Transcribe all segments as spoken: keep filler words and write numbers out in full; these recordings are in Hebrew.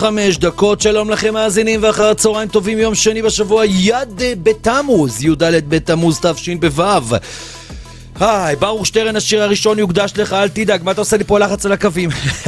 וחמש דקות. שלום לכם מאזינים ואחר הצהריים טובים, יום שני בשבוע, יד בתמוז, י"ד בתמוז תשפ"ו. היי, ברוך שטרן, השיר הראשון יוקדש לך, אל תדאג. מה אתה עושה לי פה לחץ על הקווים?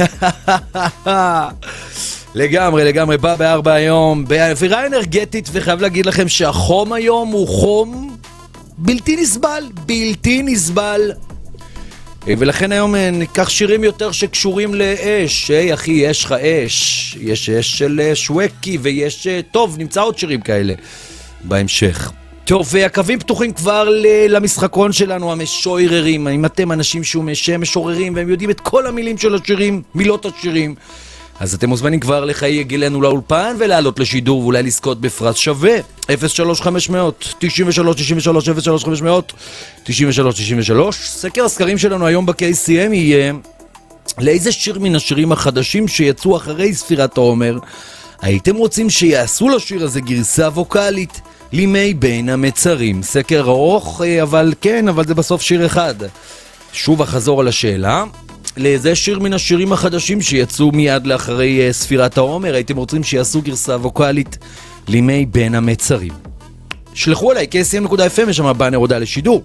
לגמרי, לגמרי, בא בארבע היום, באווירה אנרגטית, וחייב להגיד לכם שהחום היום הוא חום בלתי נסבל, בלתי נסבל. ולכן היום ניקח שירים יותר שקשורים לאש. היי אחי, יש לך אש, יש אש של שווקי ויש, טוב, נמצא עוד שירים כאלה בהמשך. טוב, והקווים פתוחים כבר למשחקון שלנו, המשוררים. אם אתם אנשים שהם משוררים והם יודעים את כל המילים של השירים, מילות השירים, אז אתם מוזמנים כבר לחייג אלינו לאולפן ולעלות לשידור ואולי לזכות בפרס שווה. אפס שלוש חמש אפס אפס תשעים ושלוש תשעים ושלוש אפס שלוש חמש אפס אפס תשעים ושלוש תשעים ושלוש. סקר הסקרים שלנו היום ב-K C M יהיה לאיזה שיר מן השירים החדשים שיצאו אחרי ספירת העומר הייתם רוצים שיעשו לשיר הזה גרסה ווקלית לימי בין המצרים. סקר ארוך, אבל כן, אבל זה בסוף שיר אחד. שוב אחזור על השאלה, לאיזה שיר מן השירים החדשים שיצאו מיד לאחרי ספירת העומר הייתם רוצים שיעשו גרסה ווקלית לימי בין המצרים. שלחו אליי, K C M נקודה F M, יש שם באנר הודעה לשידור.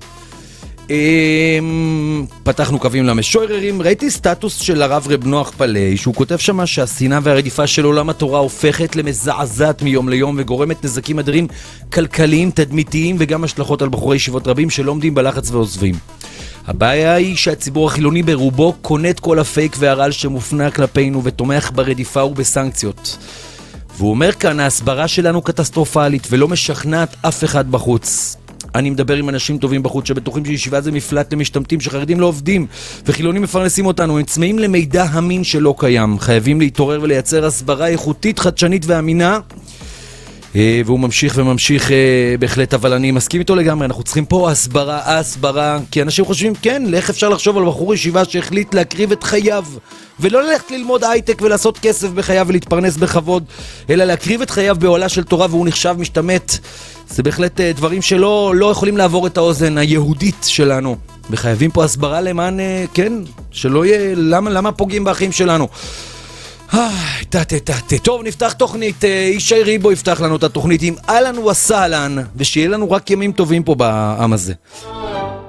פתחנו קווים למשוררים. ראיתי סטטוס של הרב רב נוח פלאי שהוא כותב שמה שהשנאה והרדיפה של עולם התורה הופכת למזעזעת מיום ליום וגורמת נזקים אדירים כלכליים, תדמיתיים וגם השלכות על בחורי ישיבות רבים שלא עומדים בלחץ ועוזבים. הבעיה היא שהציבור החילוני ברובו קונה את כל הפייק והרעל שמופנה כלפינו ותומך ברדיפה ובסנקציות. והוא אומר כאן, ההסברה שלנו קטסטרופלית ולא משכנעת אף אחד בחוץ. אני מדבר עם אנשים טובים בחוץ שבטוחים שישיבה זה מפלט למשתמטים, שחרדים לא עובדים וחילונים מפרנסים אותנו. הם צמאים למידע המין שלא קיים. חייבים להתעורר ולייצר הסברה איכותית, חדשנית ואמינה. והוא ממשיך וממשיך בהחלט, אבל אני מסכים איתו לגמרי. אנחנו צריכים פה הסברה, הסברה, כי אנשים חושבים, כן, איך אפשר לחשוב על בחור ישיבה שהחליט להקריב את חייו ולא ללכת ללמוד הייטק ולעשות כסף בחייו ולהתפרנס בכבוד, אלא להקריב את חייו בעולה של תורה והוא נחשב משתמט. זה בהחלט דברים שלא לא יכולים לעבור את האוזן היהודית שלנו, וחייבים פה הסברה למען, כן, שלא יהיה, למה, למה פוגעים באחים שלנו. טוב, נפתח תוכנית, אישי ריבו יפתח לנו את התוכנית עם אהלן וסהלן, ושיהיה לנו רק ימים טובים פה בעם הזה.